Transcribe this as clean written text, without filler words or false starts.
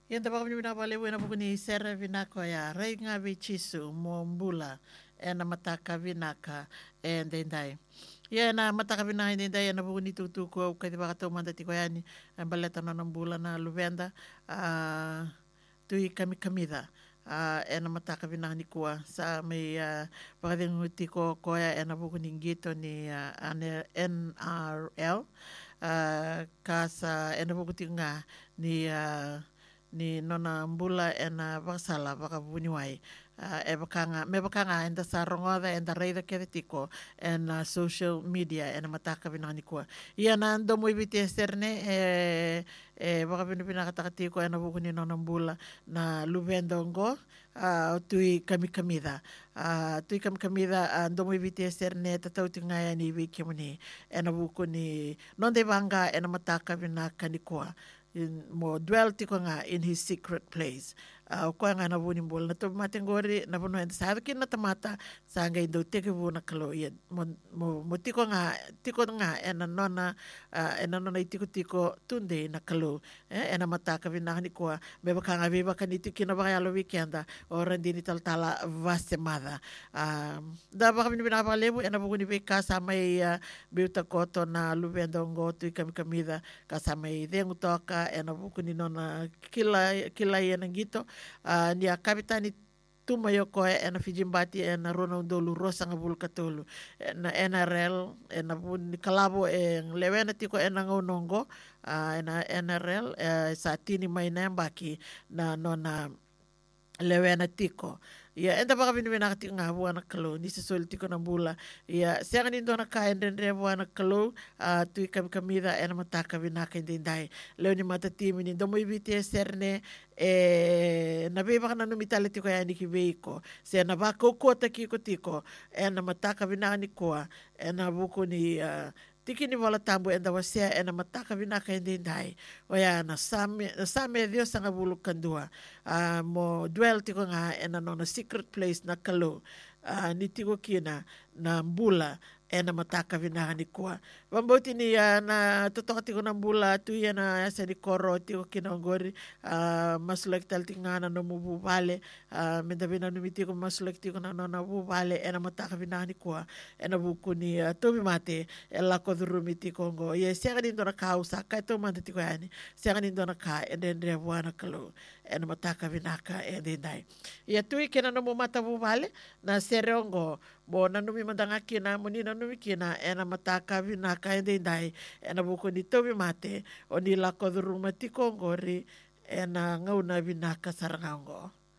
Ia ta baka mina pale wena buku ni sere vinako ya reinga vichisu mo mbula e na mataka vinaka e ndendai. Ia na mataka vinaka e ndendai na buku ni tutu ko kai te baka tau manda tiko yani e baleta na mbula na luvenda tui kami kamida. E na mataka vinaka ni kua sa me baka tiko koea e na buku ni ngito ni NRL ka sa e na buku tiko nga ni nona mbula e na wakasala wakavuni wai me bakanga enda sa rongoda enda reida kere tiko e na social media e na mataka vinani kua ia na ando mo ibiti esterne wakavini pinaka takatiko e na vukuni nona mbula na luvenda ongo tui kamikamida tui kamikamida ando mo ibiti esterne tatau tingaya ni wiki muni e na vukuni nonde vanga e na mataka vinaka ni kua mo dwell tiko nga in his secret place. O koe nga na vuni mbula. Na to matengori na vunu enda sa ki na tamata sa nga indo teke vuna kalo ia. Mo tiko nga e na nona i tiko tunde na kalo. E na mataka vinaka ni kua me baka nga viva ka ni tiki na baka alo weekenda o rendi ni taltala vasemada. Da baka vinaka baka levu e na vuni veka sa mai biuta koto na luvenda ongo tui kamikamida ka sa mai dengu toka e na vukuni nona kila ia na gito ni a kapitani tuma yo koe e na Fijimbati e na Rona Undolu Rosa nga bulu katolu e na NRL e na ni kalabo e lewena tiko e na ngaunongo e na NRL sa tini mai na mbaki na nona lewena tiko. Ia enda baka vini vina kati nga buana kalau ni sesoli tiko na bula. Ia sianga ni dona ka endendre buana kalau tui kamida ena mataka vina ka indindai. Leo ni matatimi ni domo ibiti e serne na vei baka na numitale tiko ya niki veiko. Se na baka ukota kiko tiko ena mataka vina ni koa ena buku ni tiki ni wala tambu enda wasea ena mataka vinaka indindai. Oya na same Dios sanga bulu kandua. Mo dwell tiko nga ena nona secret place na kalo. Ni tiko kina na mbula ena mataka vinaka ni kua. Wambauti ni na totoka tiko na mbula tu ia na asa ni koro tiko kina ongori. Masulak tal tingana no mubu vale. Menda vina numi tiko masulak tiko na nona mubu vale ena mataka vinaka ni kua. Ena buku ni tobi mate e lako dhurumi tiko ngo. Ia sianga ni ndona ka usaka e tau manda tiko yani. Sianga ni ndona ka endendre wana kalo. Ena mataka vinaka e dendai. Ia tui kena no mumata mubu vale na sereongo. Mo nanumi mandanga kina, mo ni nanumi kina, ena mataka vinaka e dendai. Ena buku ni tobi mate o ni lako dhuruma tiko ngori ena ngauna vinaka sarangango.